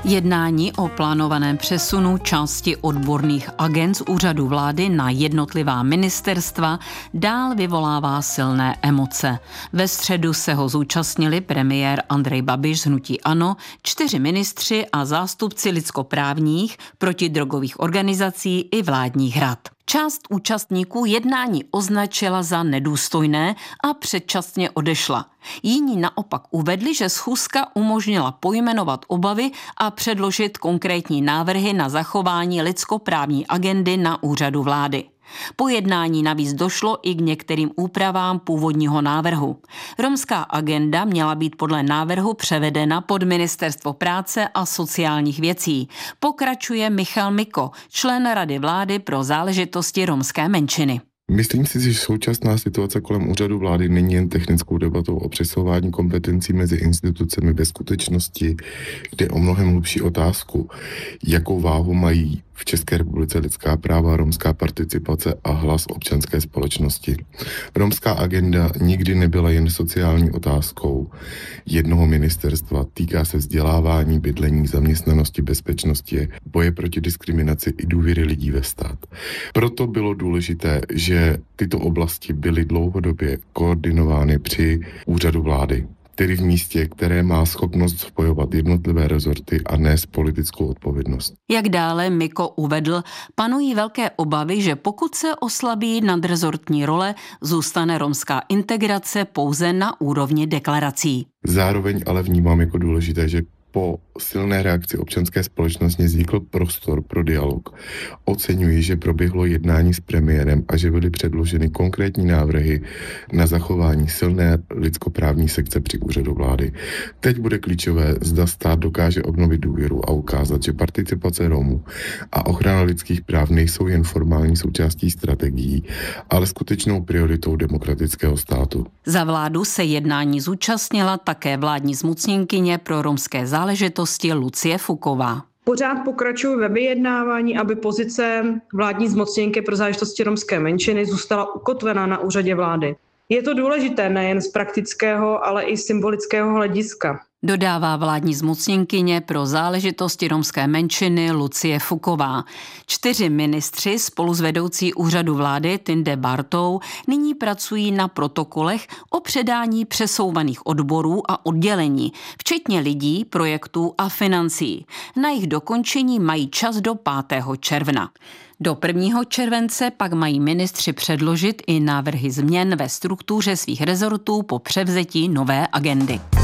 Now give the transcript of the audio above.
Jednání o plánovaném přesunu části odborných agend z úřadu vlády na jednotlivá ministerstva dál vyvolává silné emoce. Ve středu se ho zúčastnili premiér Andrej Babiš z hnutí ANO, 4 ministři a zástupci lidskoprávních, protidrogových organizací i vládních rad. Část účastníků jednání označila za nedůstojné a předčasně odešla. Jiní naopak uvedli, že schůzka umožnila pojmenovat obavy a předložit konkrétní návrhy na zachování lidskoprávní agendy na úřadu vlády. Po jednání navíc došlo i k některým úpravám původního návrhu. Romská agenda měla být podle návrhu převedena pod Ministerstvo práce a sociálních věcí. Pokračuje Michal Miko, člen Rady vlády pro záležitosti romské menšiny. Myslím si, že současná situace kolem úřadu vlády není jen technickou debatou o přesouvání kompetencí mezi institucemi. Ve skutečnosti jde o mnohem hlubší otázku, jakou váhu mají v České republice lidská práva, romská participace a hlas občanské společnosti. Romská agenda nikdy nebyla jen sociální otázkou jednoho ministerstva. Týká se vzdělávání, bydlení, zaměstnanosti, bezpečnosti, boje proti diskriminaci i důvěry lidí ve stát. Proto bylo důležité, že tyto oblasti byly dlouhodobě koordinovány při úřadu vlády, tedy v místě, které má schopnost spojovat jednotlivé rezorty a nést politickou odpovědnost. Jak dále Miko uvedl, panují velké obavy, že pokud se oslabí nadrezortní role, zůstane romská integrace pouze na úrovni deklarací. Zároveň ale vnímám jako důležité, že po silné reakci občanské společnosti vznikl prostor pro dialog. Oceňuji, že proběhlo jednání s premiérem a že byly předloženy konkrétní návrhy na zachování silné lidskoprávní sekce při úřadu vlády. Teď bude klíčové, zda stát dokáže obnovit důvěru a ukázat, že participace Romů a ochrana lidských práv nejsou jen formální součástí strategií, ale skutečnou prioritou demokratického státu. Za vládu se jednání zúčastnila také vládní zmocněnkyně pro romské záležitosti Lucie Fuková. Pořád pokračují ve vyjednávání, aby pozice vládní zmocněnky pro záležitosti romské menšiny zůstala ukotvená na úřadě vlády. Je to důležité nejen z praktického, ale i symbolického hlediska. Dodává vládní zmocněnkyně pro záležitosti romské menšiny Lucie Fuková. 4 ministři spolu s vedoucí úřadu vlády Tinde Bartou nyní pracují na protokolech o předání přesouvaných odborů a oddělení, včetně lidí, projektů a financí. Na jejich dokončení mají čas do 5. června. Do 1. července pak mají ministři předložit i návrhy změn ve struktuře svých rezortů po převzetí nové agendy.